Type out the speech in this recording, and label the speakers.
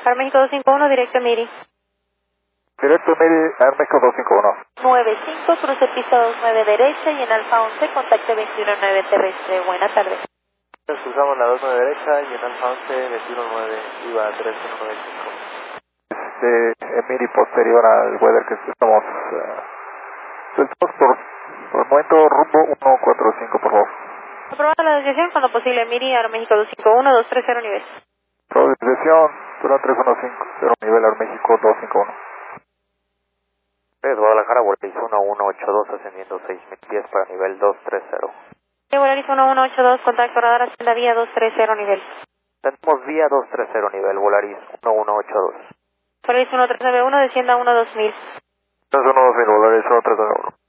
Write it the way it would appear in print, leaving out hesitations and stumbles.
Speaker 1: Aeroméxico 251, directo Miri.
Speaker 2: Directo Miri, Aeroméxico 251.
Speaker 1: 95, cruce pista 29 derecha y en Alfa 11, contacto 219 terrestre. Buena tarde.
Speaker 3: Nos cruzamos la 29 derecha y en Alfa 11, 219, iba 3195.
Speaker 2: Miri posterior al weather que estamos... por el momento rumbo 145, por favor.
Speaker 1: Aprobada la desviación cuando posible. Miri, Aeroméxico 251, 230 nivel.
Speaker 2: Desviación, Turan 3150, nivel Aeroméxico 251.
Speaker 3: Guadalajara, Volaris 1182, ascendiendo 6000 pies para nivel 230.
Speaker 1: Volaris 1182, contacto radar hacia vía 230 nivel.
Speaker 3: Tenemos vía 230 nivel, Volaris 1182.
Speaker 1: Volaris 1391, descienda 12000.
Speaker 2: 312.000, Volaris 1391.